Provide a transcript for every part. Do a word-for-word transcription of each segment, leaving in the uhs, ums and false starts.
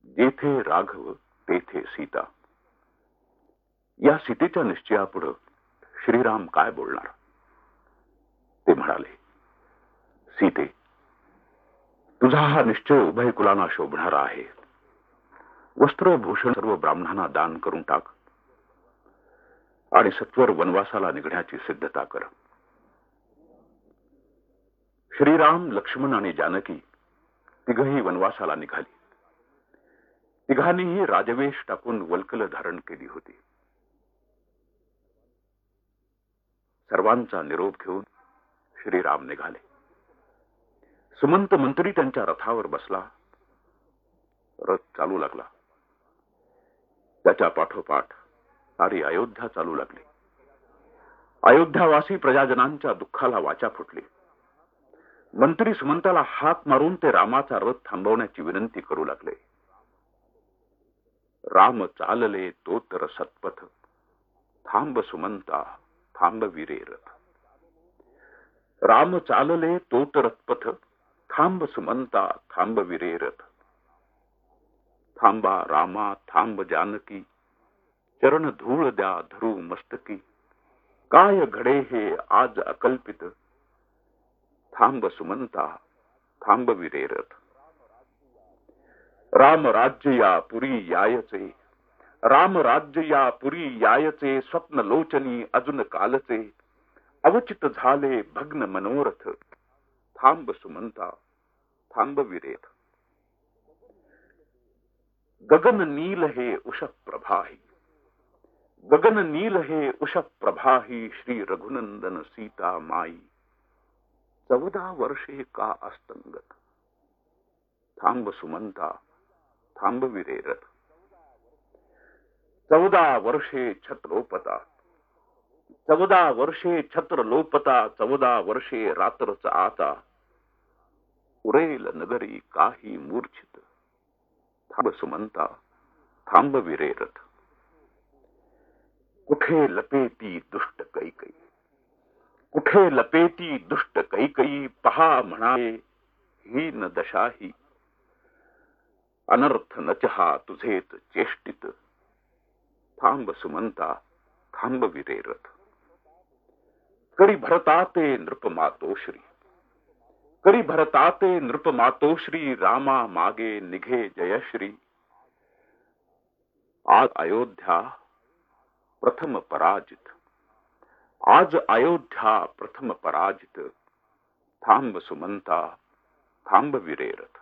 जेथे राघव तेथे सीता. या सीतेच्या निश्चयापुढे श्रीराम काय बोलणार. ते म्हणाले, सीते, तुझा हा निश्चय उभय कुलांना शोभणारा आहे. वस्त्र भूषण सर्व ब्राह्मणांना दान करून टाक आणि सत्वर वनवासाला निघण्याची सिद्धता कर. श्रीराम, लक्ष्मण आणि जानकी तिघही वनवासाला निघाली. तिघांनीही राजवेश टाकून वल्कल धारण केली होती. सर्वांचा निरोप घेऊन श्रीराम निघाले. सुमंत मंत्री त्यांच्या रथावर बसला. रथ चालू लागला. त्याच्या पाठोपाठ सारी अयोध्या चालू लागली. अयोध्यावासी प्रजाजनांच्या दुःखाला वाचा फुटली. मंत्री सुमंताला हाक मारून ते रामाचा रथ थांबवण्याची विनंती करू लागले. राम चालले तो तर सत्पथ, थांब सुमंता थांब वीरे रथ. राम चालले तो तर रथपथ, थांब सुमंता थांब वीरे रथ. थांबा रामा थांब जानकी, चरण धूळ द्या धरू मस्तकी. काय घडे हे आज अकल्पित, थांब सुमंता थांब वीरे रथ. राम राज्य या पुरी यायचे, राम राज्य या पुरी यायचे. स्वप्न लोचनी अजून कालचे, अवचित झाले भग्न मनोरथ. थांब सुमंता थांब वीरेथ. गगन नील हे उष प्रभाही, गगन नील हे उष प्रभाही. श्री रघुनंदन सीता माई, चौदा वर्षे का अस्तंगत. थांब सुमंता थांब वीरे रथ. चौदा वर्षे छत्रोपता, चौदा वर्षे छत्र लोपता. चौदा वर्षे रात्रच आता, उरेल नगरी काही मूर्छित. थांब सुमंता थांब वीरे रथ. कुठे लपेती दुष्ट कैकई, कुठे लपेती दुष्ट कैकई. पहा म्हणाले हीन दशाही, अनर्थ नचहा तुझेत चेष्टित. थांब सुमंता थांब वीरे रथ. करी भरताते नृप मातोश्री, करी भरताते नृप मातोश्री. रामा मागे निघे जयश्री. आज अयोध्या प्रथम पराजित, आज अयोध्या प्रथम पराजित. थांब सुमंता थांब वीरे रथ.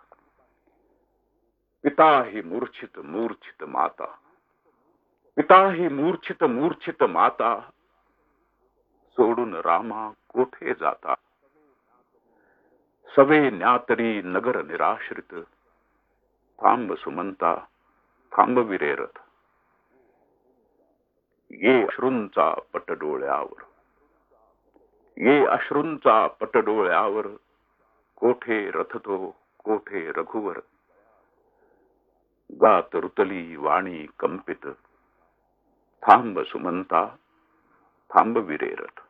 पिता ही मूर्छित मूर्छित माता, पिता ही मूर्छित मूर्छित माता. सोडून रामा कोठे जाता, सवे न्यातरी नगर निराश्रित. थांब सुमंता थांब वीरे रथ. ये अश्रूंचा पट डोळ्यावर, ये अश्रूंचा पट डोळ्यावर. कोठे रथ तो कोठे रघुवर. गात रुतली वाणी कंपित. थांब सुमंता थांब वीरे रथ.